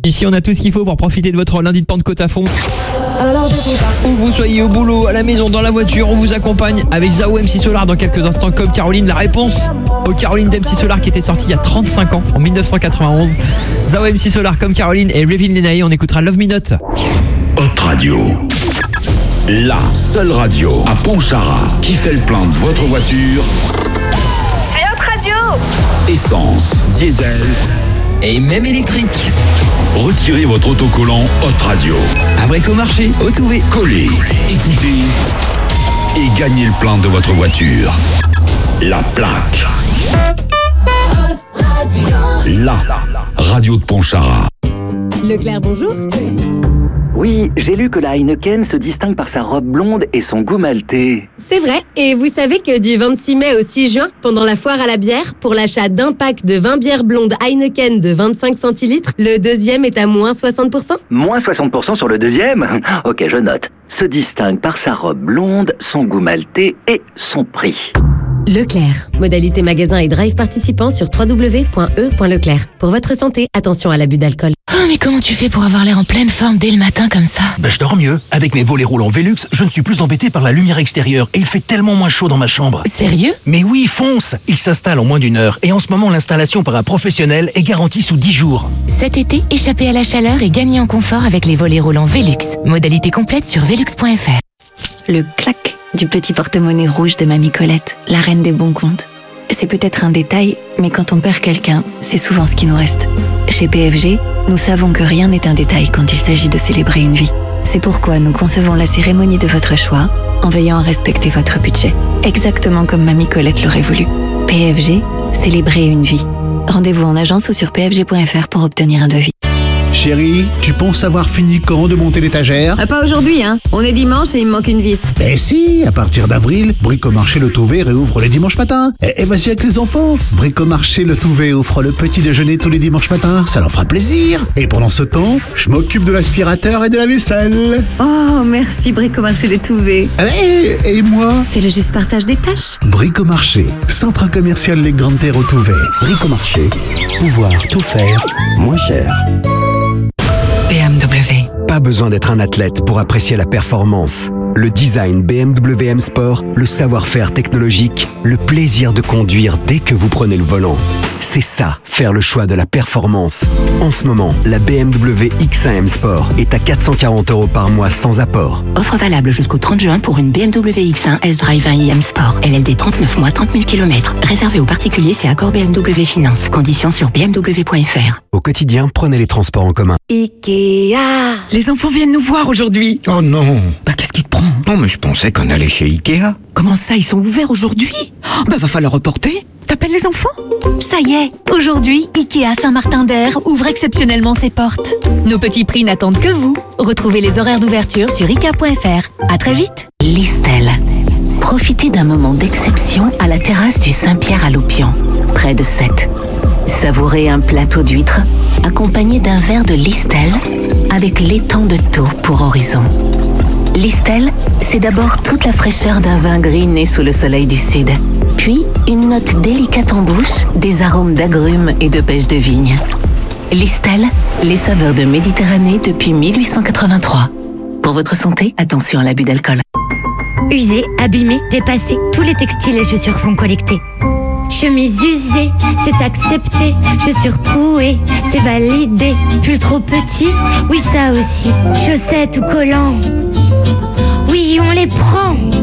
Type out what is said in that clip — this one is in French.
Ici, on a tout ce qu'il faut pour profiter de votre lundi de Pentecôte à fond. Où vous soyez au boulot, à la maison, dans la voiture, on vous accompagne avec Zao MC Solar dans quelques instants. Comme Caroline, la réponse au Caroline d'MC Solar qui était sorti il y a 35 ans, en 1991. Zao MC Solar comme Caroline et Revin Lenae, on écoutera Love Me Not. Hot Radio, la seule radio à Pontcharra qui fait le plein de votre voiture. C'est Hot Radio. Essence, diesel Et même électrique. Retirez votre autocollant Hot Radio. À Bricomarché, au Touvet. Collez, écoutez et gagnez le plein de votre voiture. La plaque. La radio de Pontcharra. Leclerc, bonjour. Oui, j'ai lu que la Heineken se distingue par sa robe blonde et son goût maltais. C'est vrai. Et vous savez que du 26 mai au 6 juin, pendant la foire à la bière, pour l'achat d'un pack de 20 bières blondes Heineken de 25 centilitres, le deuxième est à moins 60%. Moins 60% sur le deuxième? Ok, je note. Se distingue par sa robe blonde, son goût maltais et son prix. Leclerc. Modalité magasin et drive participant sur www.e.leclerc. Pour votre santé, attention à l'abus d'alcool. Oh, mais comment tu fais pour avoir l'air en pleine forme dès le matin comme ça? Je dors mieux. Avec mes volets roulants Velux, je ne suis plus embêté par la lumière extérieure et il fait tellement moins chaud dans ma chambre. Sérieux? Mais oui, fonce! Il s'installe en moins d'une heure et en ce moment, l'installation par un professionnel est garantie sous 10 jours. Cet été, échappez à la chaleur et gagnez en confort avec les volets roulants Velux. Modalité complète sur velux.fr. Le clac du petit porte-monnaie rouge de Mamie Colette, la reine des bons comptes. C'est peut-être un détail, mais quand on perd quelqu'un, c'est souvent ce qui nous reste. Chez PFG, nous savons que rien n'est un détail quand il s'agit de célébrer une vie. C'est pourquoi nous concevons la cérémonie de votre choix en veillant à respecter votre budget, exactement comme Mamie Colette l'aurait voulu. PFG, célébrer une vie. Rendez-vous en agence ou sur pfg.fr pour obtenir un devis. Chérie, tu penses avoir fini quand de monter l'étagère? Pas aujourd'hui, hein. On est dimanche et il me manque une vis. Eh si, à partir d'avril, Bricomarché Le Touvet réouvre les dimanches matins. Et vas-y avec les enfants. Bricomarché Le Touvet offre le petit déjeuner tous les dimanches matins. Ça leur fera plaisir. Et pendant ce temps, je m'occupe de l'aspirateur et de la vaisselle. Oh, merci Bricomarché Le Touvet. Allez, et moi? C'est le juste partage des tâches. Bricomarché, centre commercial Les Grandes Terres au Touvet. Bricomarché, pouvoir tout faire moins cher. BMW. Pas besoin d'être un athlète pour apprécier la performance. Le design BMW M Sport, le savoir-faire technologique, le plaisir de conduire dès que vous prenez le volant. C'est ça, faire le choix de la performance. En ce moment, la BMW X1 M Sport est à 440 € par mois sans apport. Offre valable jusqu'au 30 juin pour une BMW X1 S-Drive 1i M Sport. LLD 39 mois, 30 000 km. Réservé aux particuliers, c'est accord BMW Finance. Conditions sur bmw.fr. Au quotidien, prenez les transports en commun. Ikea. Les enfants viennent nous voir aujourd'hui. Oh non. Qu'est-ce qui te prend? Non, mais je pensais qu'on allait chez Ikea. Comment ça, ils sont ouverts aujourd'hui? Va falloir reporter. T'appelles les enfants? Ça y est, aujourd'hui, Ikea Saint-Martin-d'Air ouvre exceptionnellement ses portes. Nos petits prix n'attendent que vous. Retrouvez les horaires d'ouverture sur ikea.fr. À très vite. Listel. Profitez d'un moment d'exception à la terrasse du Saint-Pierre à Loupian, près de Sète. Savourez un plateau d'huîtres accompagné d'un verre de Listel avec l'étang de Thau pour horizon. Listel, c'est d'abord toute la fraîcheur d'un vin gris né sous le soleil du sud, puis une note délicate en bouche, des arômes d'agrumes et de pêche de vigne. Listel, les saveurs de Méditerranée depuis 1883. Pour votre santé, attention à l'abus d'alcool. Usés, abîmés, dépassés, tous les textiles et chaussures sont collectés. Chemise usée, c'est accepté. Chaussures trouées, c'est validé. Pull trop petit, oui ça aussi. Chaussettes ou collants, oui on les prend.